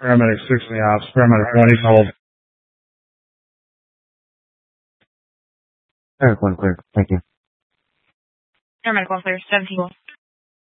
Paramedic 6 in the ops. Paramedic 1, he's hold. Paramedic 1 clear. Thank you. Paramedic 1 clear. 17.